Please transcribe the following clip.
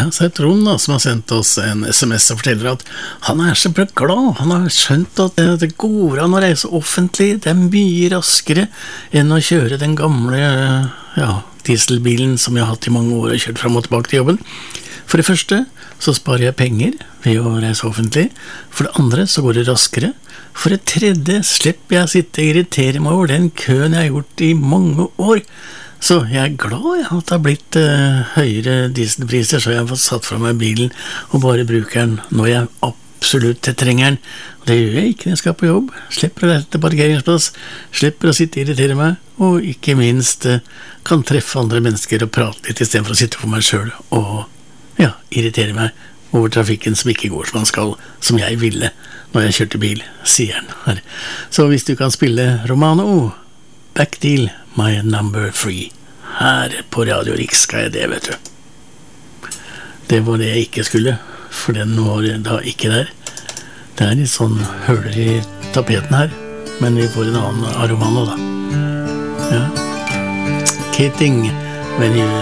Ja, så Trond da, som har sendt oss en SMS og forteller at han så glad, han har skjønt at det går an å reise offentlig, det mye raskere enn å kjøre den gamle dieselbilen som jeg har hatt i mange år og kjørt frem og tilbake til jobben. For det første så sparer jeg penger ved å reise offentlig, for det andre så går det raskere, for det tredje slipper jeg å sitte og irritere meg over den køen jeg har gjort i mange år. Så jeg glad at det har blitt høyere dieselpriser, så jeg har fått satt fra meg bilen og bare bruker den når jeg absolutt trenger den. Og det gjør jeg ikke når jeg skal på jobb. Slipper å reise til parkeringsplass, slipper å sitte og irritere meg, og ikke minst kan treffe andre mennesker og prate litt i stedet for å sitte for meg selv og irritere meg over trafikken som ikke går som man skal, som jeg ville når jeg kjørte bil, sier han her. Så hvis du kan spille Romano, Back Deal, My Number 3 her på Radio Rix skal jeg det, vet du. Det var det jeg ikke skulle, for den var da ikke der. Det litt sånn høler i tapeten her, men vi får en annen av Romano da. Kidding when you